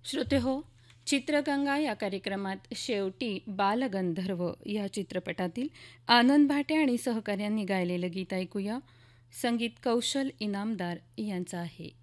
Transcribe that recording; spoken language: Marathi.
श्रोतेहो, चित्रगंगा या कार्यक्रमात शेवटी बालगंधर्व या चित्रपटातील आनंद भाटे आणि सहकाऱ्यांनी गायलेलं गीत ऐकूया. संगीत कौशल इनामदार यांचं आहे.